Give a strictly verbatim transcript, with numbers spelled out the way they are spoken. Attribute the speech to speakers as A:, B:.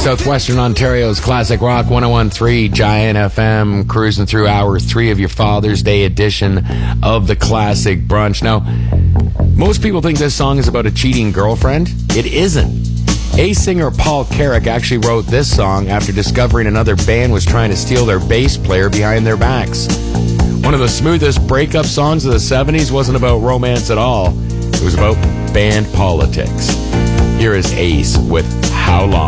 A: Southwestern Ontario's Classic Rock one oh one point three Giant F M, cruising through hour three of your Father's Day edition of the Classic Brunch. Now, most people think this song is about a cheating girlfriend. It isn't. Ace singer Paul Carrick actually wrote this song after discovering another band was trying to steal their bass player behind their backs. One of the smoothest breakup songs of the seventies wasn't about romance at all. It was about band politics. Here is Ace with How Long.